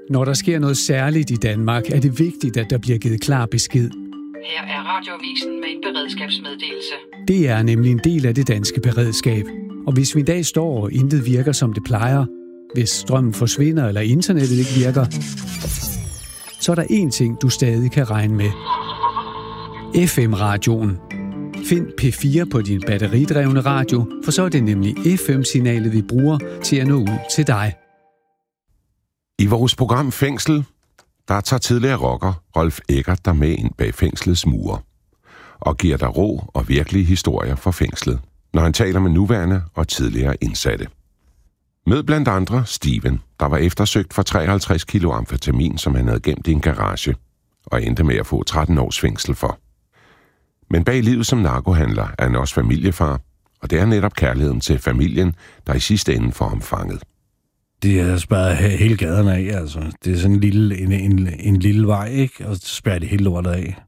Når der sker noget særligt i Danmark, er det vigtigt, at der bliver givet klar besked. Her er Radioavisen med en beredskabsmeddelelse. Det er nemlig en del af det danske beredskab. Og hvis vi i dag står og intet virker, som det plejer, hvis strømmen forsvinder eller internettet ikke virker, så er der én ting, du stadig kan regne med. FM-radioen. Find P4 på din batteridrevne radio, for så er det nemlig FM-signalet, vi bruger til at nå ud til dig. I vores program Fængsel, der tager tidligere rocker Rolf Eggert dig med ind bag fængslets mure og giver dig rå og virkelige historier fra fængslet, når han taler med nuværende og tidligere indsatte. Mød blandt andre Steven, der var eftersøgt for 53 kilo amfetamin, som han havde gemt i en garage, og endte med at få 13 års fængsel for. Men bag livet som narkohandler er han også familiefar, og det er netop kærligheden til familien, der i sidste ende får ham fanget. Det er spærret hele gaden af, altså. Det er sådan en lille vej, ikke? Og så spærrer de hele lortet af.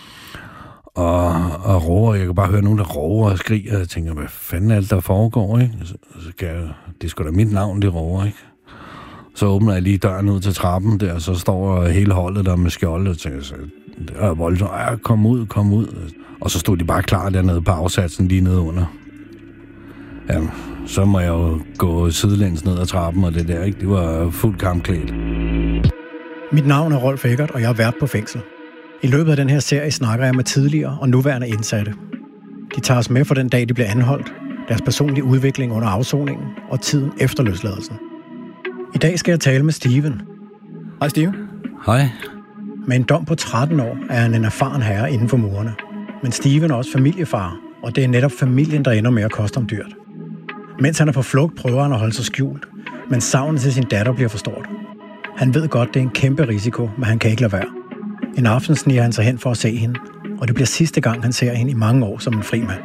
Og råber, jeg kan bare høre nogen, der råber og skriger, og jeg tænker, hvad fanden er det, der foregår, ikke? Så kan jeg, det er sgu da mit navn, det råber, ikke? Så åbner jeg lige døren ud til trappen der, og så står hele holdet der med skjoldet, og tænker, så det er voldsomt, kom ud. Og så stod de bare klar dernede på afsatsen lige nede under. Ja, så må jeg jo gå sidelæns ned ad trappen, og det der, ikke? Det var fuldt kampklædt. Mit navn er Rolf Eggert, og jeg er vært på Fængsel. I løbet af den her serie snakker jeg med tidligere og nuværende indsatte. De tager os med for den dag, de bliver anholdt, deres personlige udvikling under afsoningen og tiden efter løsladelsen. I dag skal jeg tale med Steven. Hej Steven. Hej. Med en dom på 13 år er han en erfaren herre inden for murene. Men Steven er også familiefar, og det er netop familien, der ender med at koste ham dyrt. Mens han er på flugt, prøver han at holde sig skjult, men savnet til sin datter bliver for stort. Han ved godt, det er en kæmpe risiko, men han kan ikke lade være. En aften sniger han sig hen for at se hende, og det bliver sidste gang, han ser hende i mange år som en fri mand.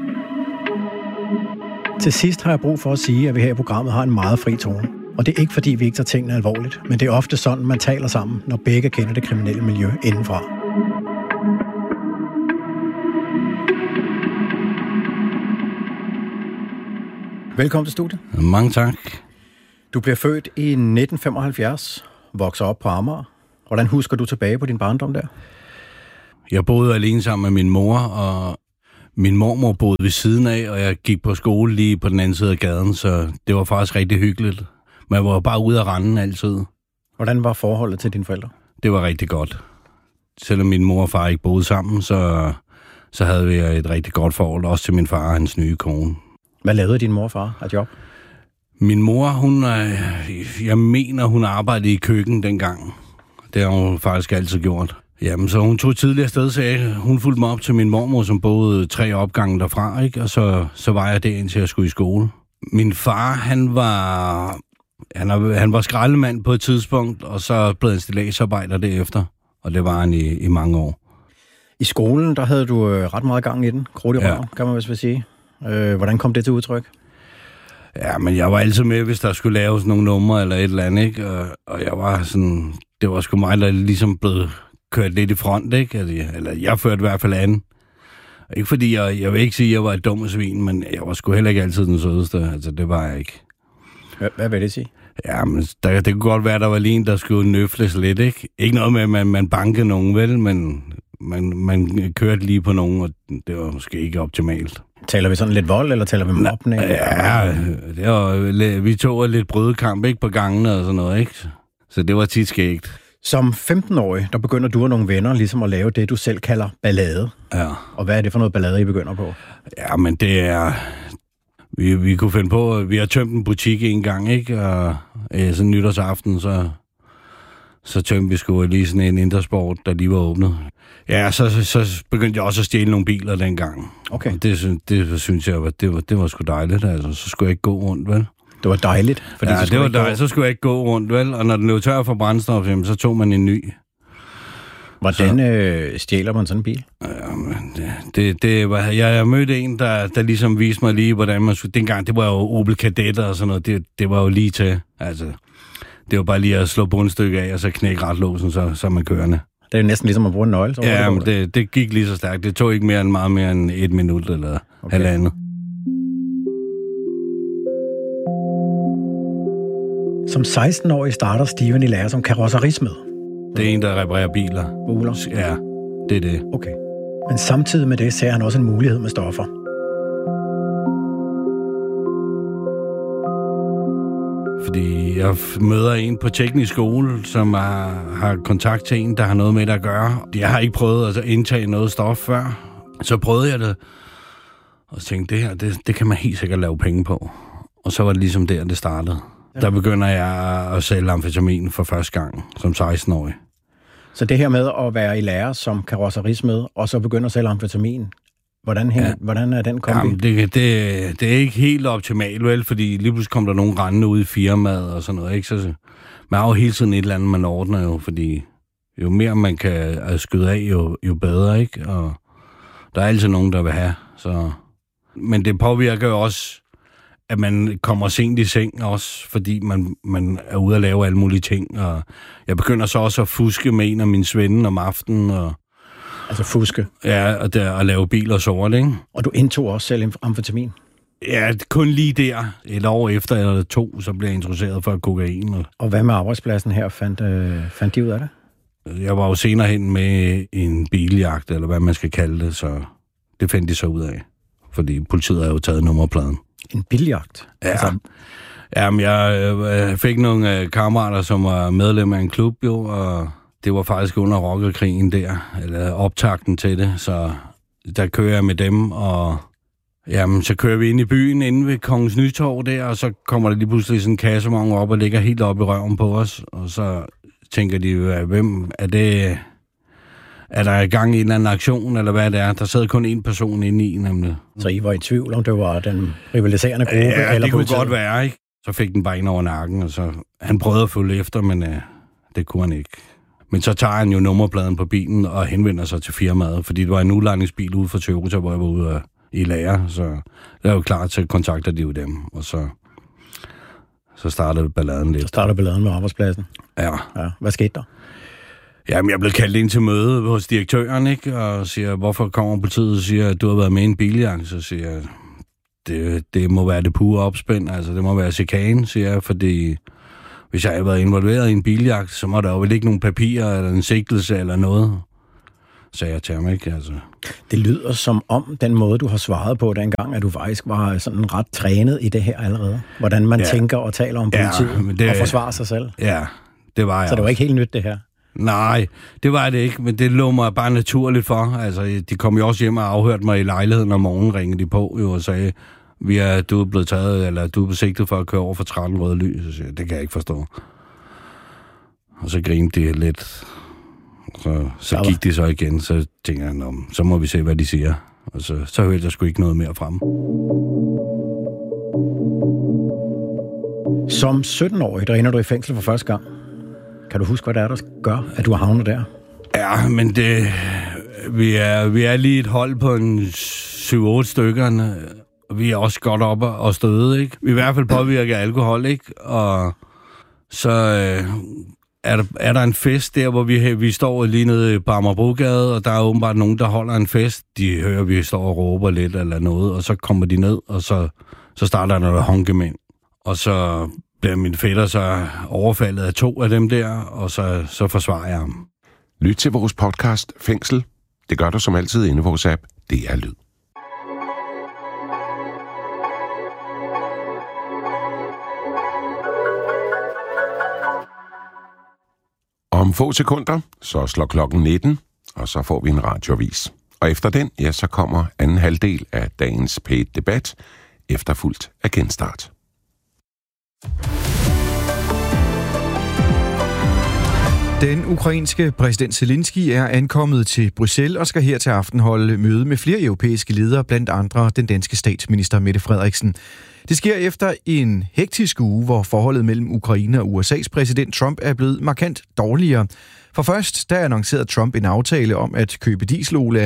Til sidst har jeg brug for at sige, at vi her i programmet har en meget fri tone. Og det er ikke, fordi vi ikke tager tingene alvorligt, men det er ofte sådan, man taler sammen, når begge kender det kriminelle miljø indenfra. Velkommen til studiet. Mange tak. Du bliver født i 1975, vokser op på Amager. Hvordan husker du tilbage på din barndom der? Jeg boede alene sammen med min mor, og min mormor boede ved siden af, og jeg gik på skole lige på den anden side af gaden, så det var faktisk rigtig hyggeligt. Man var bare ude af randen altid. Hvordan var forholdet til dine forældre? Det var rigtig godt. Selvom min mor og far ikke boede sammen, så havde vi et rigtig godt forhold, også til min far og hans nye kone. Hvad lavede din mor og far af job? Min mor, hun arbejdede i køkken dengang. Det har hun faktisk altid gjort. Jamen, så hun tog tidligere sted, så hun fulgte mig op til min mormor, som boede 3 opgange derfra, ikke? Og så var jeg der, indtil jeg skulle i skole. Min far, han var skraldemand på et tidspunkt, og så blev han stilladsarbejder derefter. Og det var han i mange år. I skolen, der havde du ret meget gang i den. Krudt i røv, kan man vist sige. Hvordan kom det til udtryk? Ja, men jeg var altid med, hvis der skulle laves nogle numre eller et eller andet, ikke? Og jeg var sådan... Det var sgu mig, der ligesom blev kørt lidt i front, ikke? Eller jeg førte i hvert fald an. Ikke fordi jeg vil ikke sige, at jeg var et dumt svin, men jeg var sgu heller ikke altid den sødeste. Altså, det var jeg ikke. Hvad vil det sige? Ja, men det kunne godt være, at der var lige en, der skulle nøfles lidt, ikke? Ikke noget med, at man bankede nogen, vel, men man kørte lige på nogen, og det var måske ikke optimalt. Taler vi sådan lidt vold, eller taler vi mobning? Ja, vi tog lidt brødekamp, ikke, på gangene og sådan noget, ikke? Så det var tit skægt. Som 15-årig, der begynder du og nogle venner ligesom at lave det, du selv kalder ballade. Ja. Og hvad er det for noget ballade, I begynder på? Ja, men det er... Vi kunne finde på... Vi har tømt en butik en gang, ikke? Og sådan nytårsaften, så tømte vi sgu lige sådan en Intersport, der lige var åbnet. Ja, så begyndte jeg også at stjæle nogle biler dengang. Okay. Og det synes jeg, det var sgu dejligt, altså. Så skulle jeg ikke gå rundt, vel? Det var dejligt. Fordi ja, det var dejligt. Så skulle jeg ikke gå rundt, vel? Og når den løb tør for brændstof, så tog man en ny. Hvordan stjæler man sådan en bil? Ja, jeg mødte en, der ligesom viste mig lige, hvordan man skulle... Dengang, det var jo Opel Kadetter og sådan noget. Det var jo lige til. Altså, det var bare lige at slå bundstykke af, og så knække ratlåsen, så man kørende. Det er næsten ligesom at bruge en nøgle. Så ja, men det gik lige så stærkt. Det tog ikke meget mere end 1 minut eller halvandet. Som 16-årig starter Steven i lære som karrosserismed. Det er en, der reparerer biler. Buler. Ja, det er det. Okay. Men samtidig med det ser han også en mulighed med stoffer. Fordi jeg møder en på teknisk skole, som har kontakt til en, der har noget med det at gøre. Jeg har ikke prøvet at indtage noget stof før. Så prøvede jeg det, og tænkte, det her, det kan man helt sikkert lave penge på. Og så var det ligesom der, det startede. Ja. Der begynder jeg at sælge amfetamin for første gang, som 16-årig. Så det her med at være i lære som karrosserismed, og så begynde at sælge amfetamin, hvordan er den kombi? Jamen, det er ikke helt optimalt, vel? Fordi lige pludselig kommer der nogen rendende ud i firmaet og sådan noget, ikke? Så man har jo hele tiden et eller andet, man ordner jo, fordi jo mere man kan skyde af, jo bedre, ikke? Og der er altid nogen, der vil have, så... Men det påvirker jo også, at man kommer sent i seng også, fordi man er ude at lave alle mulige ting, og jeg begynder så også at fuske med en af mine svende om aftenen, og... Altså fuske? Ja, og lave biler sort, ikke? Og du indtog også selv amfetamin? Ja, kun lige der. Et år efter eller 2, så blev jeg introduceret for kokain. Og hvad med arbejdspladsen her? Fandt de ud af det? Jeg var jo senere hen med en biljagt, eller hvad man skal kalde det, så det fandt de så ud af. Fordi politiet har jo taget nummerpladen. En biljagt? Ja. Altså... Jamen, jeg fik nogle kammerater, som var medlem af en klub, jo, og det var faktisk under rockerkrigen der, eller optakten til det, så der kører jeg med dem, og jamen, så kører vi ind i byen, inde ved Kongens Nytorv der, og så kommer der lige pludselig sådan en kassemong op og ligger helt op i røven på os, og så tænker de, hvem er det? Er der i gang i en eller anden aktion, eller hvad det er? Der sad kun én person inde i, nemlig. Så I var i tvivl, om det var den rivaliserende gruppe? Ja, eller det kunne godt være, ikke? Så fik den bare ind over nakken, og så... Han prøvede at følge efter, men det kunne han ikke. Men så tager han jo nummerpladen på bilen og henvender sig til firmaet, fordi det var en udlejningsbil ude for Toyota, hvor jeg var ude i lære, så jeg er jo klar til at kontakte de jo dem, og så startede balladen lidt. Så startede balladen med arbejdspladsen? Ja. Hvad skete der? Jamen, jeg blev kaldt ind til møde hos direktøren, ikke? Og siger, hvorfor kommer politiet og siger, at du har været med i en biljagt? Så siger jeg, det må være det pure opspænd, altså det må være chikane, siger jeg, fordi hvis jeg havde været involveret i en biljagt, så må der jo vel ikke nogen papirer eller en sigtelse eller noget, sagde jeg til ham, ikke? Altså. Det lyder som om den måde, du har svaret på dengang, at du faktisk var sådan ret trænet i det her allerede. Hvordan man tænker og taler om politiet og forsvarer sig selv. Ja, det var jeg. Så det var ikke helt nyt, det her? Nej, det var det ikke, men det lå mig bare naturligt for. Altså, de kom jo også hjem og afhørte mig i lejligheden om morgenen, ringede de på jo, og sagde, du er blevet taget, eller du er besigtet for at køre over for 13 røde lys. Så siger jeg, det kan jeg ikke forstå. Og så grinede de lidt. Så gik de så igen, så tænkte jeg, så må vi se, hvad de siger. Og så hørte jeg sgu ikke noget mere frem. Som 17-årig, der ender du i fængsel for første gang. Kan du huske, hvad det er, der gør, at du har havnet der? Ja, men vi er lige et hold på en 7-8 stykker. Vi er også godt oppe og støde, ikke? Vi er i hvert fald påvirket af alkohol, ikke? Og så er der en fest der, hvor vi står lige nede på Amagerbrogade, og der er åbenbart nogen, der holder en fest. De hører, vi står og råber lidt eller noget, og så kommer de ned, og så starter der noget honkemænd. Og så bliver min fætter så overfaldet af 2 af dem der, og så forsvarer jeg ham. Lyt til vores podcast Fængsel. Det gør du som altid inde i vores app. Det er lyd. Om få sekunder, så slår klokken 19, og så får vi en radioavis. Og efter den, ja, så kommer anden halvdel af dagens P1-debat, efterfulgt af genstart. Den ukrainske præsident Zelensky er ankommet til Bruxelles og skal her til aften holde møde med flere europæiske ledere, blandt andre den danske statsminister Mette Frederiksen. Det sker efter en hektisk uge, hvor forholdet mellem Ukraine og USA's præsident Trump er blevet markant dårligere. For først, der annoncerede Trump en aftale om at købe dieselolie af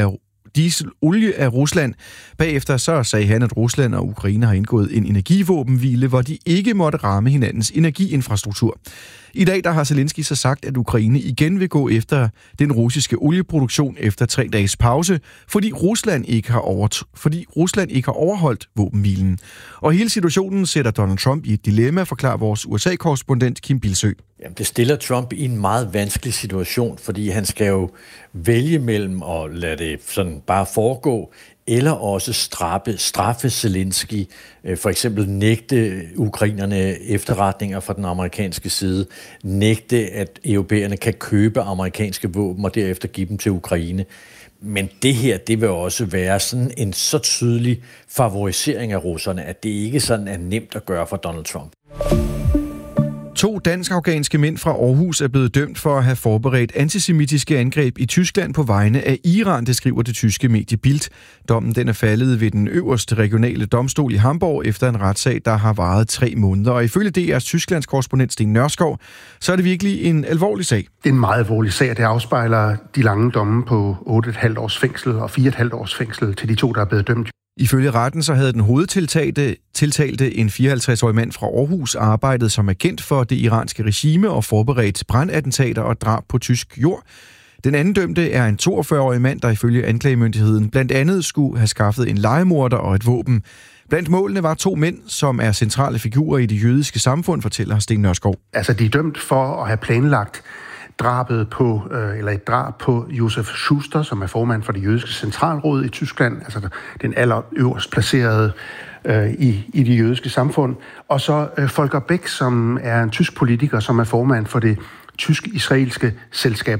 dieselolie af Rusland. Bagefter så sagde han, at Rusland og Ukraine har indgået en energivåbenhvile, hvor de ikke måtte ramme hinandens energiinfrastruktur. I dag der har Zelensky så sagt, at Ukraine igen vil gå efter den russiske olieproduktion efter 3 dages pause, fordi Rusland ikke har overholdt våbenhvilen. Og hele situationen sætter Donald Trump i et dilemma, forklarer vores USA-korrespondent Kim Bilsø. Jamen, det stiller Trump i en meget vanskelig situation, fordi han skal jo vælge mellem at lade det sådan bare foregå, eller også straffe Zelensky, for eksempel nægte ukrainerne efterretninger fra den amerikanske side, nægte, at europæerne kan købe amerikanske våben og derefter give dem til Ukraine. Men det her, det vil også være sådan en så tydelig favorisering af russerne, at det ikke sådan er nemt at gøre for Donald Trump. 2 dansk-afghanske mænd fra Aarhus er blevet dømt for at have forberedt antisemitiske angreb i Tyskland på vegne af Iran, det skriver det tyske medie Bild. Dommen den er faldet ved den øverste regionale domstol i Hamburg efter en retssag, der har varet 3 måneder. Og ifølge DR's Tysklands korrespondent Sten Nørskov, så er det virkelig en alvorlig sag. Det er en meget alvorlig sag, og det afspejler de lange domme på 8,5 års fængsel og 4,5 års fængsel til de 2, der er blevet dømt. Ifølge retten så havde den hovedtiltalte en 54-årig mand fra Aarhus arbejdet som agent for det iranske regime og forberedt brandattentater og drab på tysk jord. Den anden dømte er en 42-årig mand, der ifølge anklagemyndigheden blandt andet skulle have skaffet en lejemorder og et våben. Blandt målene var 2 mænd, som er centrale figurer i det jødiske samfund, fortæller Sten Nørskov. Altså, de er dømt for at have planlagt et drab på Josef Schuster, som er formand for det jødiske centralråd i Tyskland, altså den allerøverst placerede i det jødiske samfund. Og så Volker Beck, som er en tysk politiker, som er formand for det tysk-israelske selskab.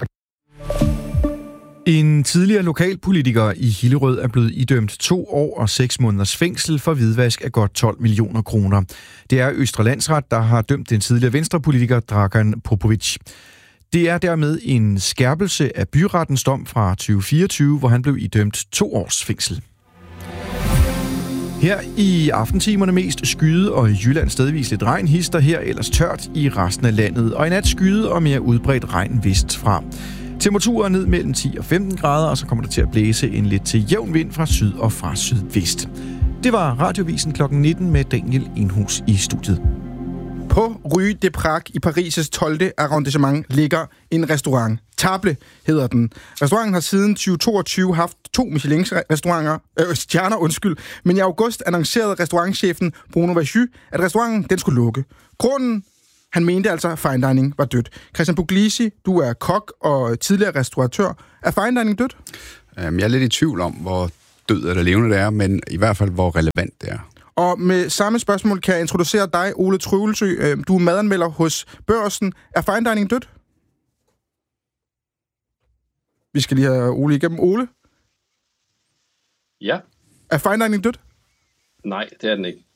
En tidligere lokalpolitiker i Hillerød er blevet idømt 2 år og 6 måneders fængsel for hvidvask af godt 12 millioner kroner. Det er Østre Landsret, der har dømt den tidligere venstrepolitiker Dragan Popovic. Det er dermed en skærpelse af byrettens dom fra 2024, hvor han blev idømt 2 års fængsel. Her i aftentimerne mest skyde og i Jylland stedvis lidt regn, hister her ellers tørt i resten af landet. Og i nat skyde og mere udbredt regn vestfra. Temperaturer ned mellem 10 og 15 grader, og så kommer der til at blæse en lidt til jævn vind fra syd og fra sydvest. Det var Radiovisen kl. 19 med Daniel Enhus i studiet. På Rue de Prague i Paris' 12. arrondissement ligger en restaurant. Table hedder den. Restauranten har siden 2022 haft 2 Michelin-stjerner, men i august annoncerede restaurantchefen Bruno Vachus, at restauranten den skulle lukke. Grunden, han mente altså, at fine dining var dødt. Christian Puglisi, du er kok og tidligere restauratør. Er fine dining dødt? Jeg er lidt i tvivl om, hvor død eller levende det er, men i hvert fald, hvor relevant det er. Og med samme spørgsmål kan jeg introducere dig, Ole Trøvelsø. Du er madanmelder hos Børsen. Er fine dining dødt? Vi skal lige have Ole igennem. Ole? Ja. Er fine dining dødt? Nej, det er den ikke.